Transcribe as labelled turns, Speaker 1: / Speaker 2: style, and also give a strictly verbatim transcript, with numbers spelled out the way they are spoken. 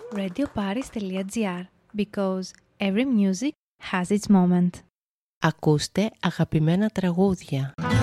Speaker 1: radioparis.gr because every music has its moment.
Speaker 2: Ακούστε αγαπημένα τραγούδια.